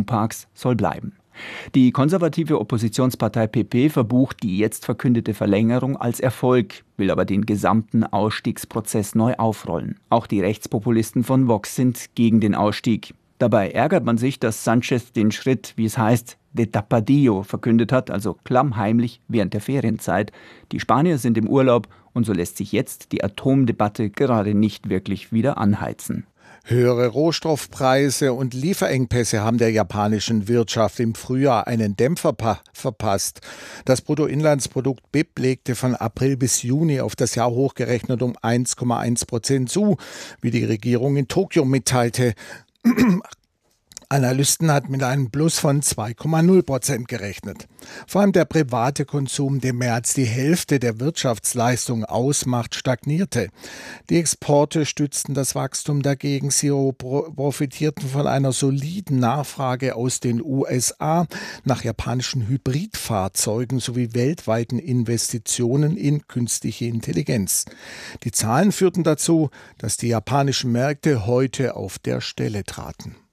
Stromparks soll bleiben. Die konservative Oppositionspartei PP verbucht die jetzt verkündete Verlängerung als Erfolg, will aber den gesamten Ausstiegsprozess neu aufrollen. Auch die Rechtspopulisten von Vox sind gegen den Ausstieg. Dabei ärgert man sich, dass Sánchez den Schritt, wie es heißt, de tapadillo verkündet hat, also klammheimlich während der Ferienzeit. Die Spanier sind im Urlaub und so lässt sich jetzt die Atomdebatte gerade nicht wirklich wieder anheizen. Höhere Rohstoffpreise und Lieferengpässe haben der japanischen Wirtschaft im Frühjahr einen Dämpfer verpasst. Das Bruttoinlandsprodukt BIP legte von April bis Juni auf das Jahr hochgerechnet um 1,1% zu, wie die Regierung in Tokio mitteilte. Analysten hatten mit einem Plus von 2,0% gerechnet. Vor allem der private Konsum, der mehr als die Hälfte der Wirtschaftsleistung ausmacht, stagnierte. Die Exporte stützten das Wachstum dagegen. Sie profitierten von einer soliden Nachfrage aus den USA nach japanischen Hybridfahrzeugen sowie weltweiten Investitionen in künstliche Intelligenz. Die Zahlen führten dazu, dass die japanischen Märkte heute auf der Stelle traten.